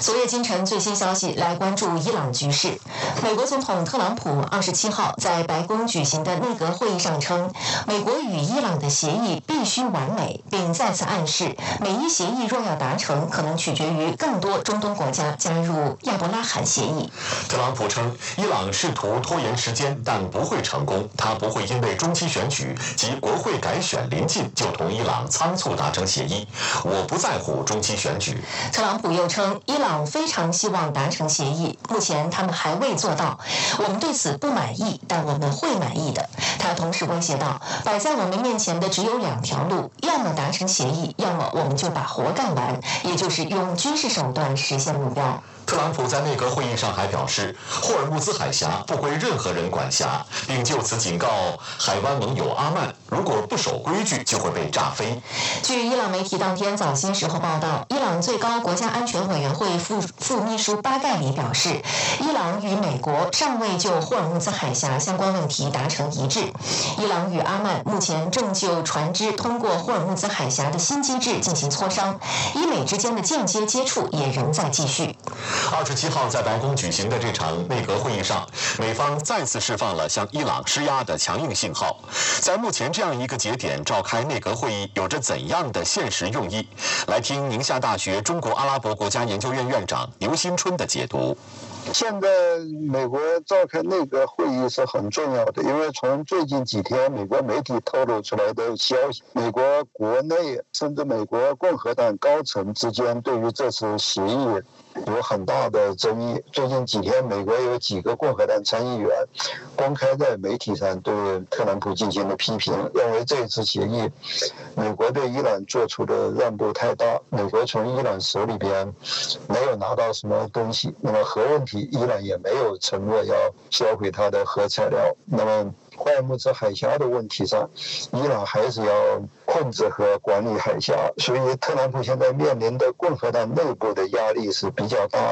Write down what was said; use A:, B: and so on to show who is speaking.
A: 昨夜今晨最新消息来关注伊朗局势。美国总统特朗普27号在白宫举行的内阁会议上称，美国与伊朗的协议必须完美，并再次暗示，美伊协议若要达成，可能取决于更多中东国家加入亚伯拉罕协议。
B: 特朗普称，伊朗试图拖延时间，但不会成功。他不会因为中期选举及国会改选临近就同伊朗仓促达成协议。我不在乎中期选举。
A: 特朗普又称，伊朗非常希望达成协议，目前他们还未做到。我们对此不满意，但我们会满意的。他同时威胁道，摆在我们面前的只有2条路，要么达成协议，要么我们就把活干完，也就是用军事手段实现目标。
B: 特朗普在内阁会议上还表示，霍尔木兹海峡不归任何人管辖，并就此警告海湾盟友阿曼，如果不守规矩，就会被炸飞。
A: 据伊朗媒体当天早些时候报道，伊朗最高国家安全委员会副秘书巴盖里表示，伊朗与美国尚未就霍尔木兹海峡相关问题达成一致。伊朗与阿曼目前正就船只通过霍尔木兹海峡的新机制进行磋商，伊美之间的间接接触也仍在继续。
B: 27号在白宫举行的这场内阁会议上，美方再次释放了向伊朗施压的强硬信号。在目前这样一个节点召开内阁会议，有着怎样的现实用意？来听宁夏大学中国阿拉伯国家研究院院长牛新春的解读。
C: 现在美国召开内阁会议是很重要的，因为从最近几天美国媒体透露出来的消息，美国国内甚至美国共和党高层之间对于这次协议有很大的争议。最近几天，美国有几个共和党参议员公开在媒体上对特朗普进行了批评，认为这次协议美国对伊朗做出的让步太大，美国从伊朗手里边没有拿到什么东西，那么核问题伊朗也没有承诺要销毁它的核材料，那么霍尔木兹海峡的问题上，伊朗还是要控制和管理海峡，所以特朗普现在面临的共和党内部的压力是比较大。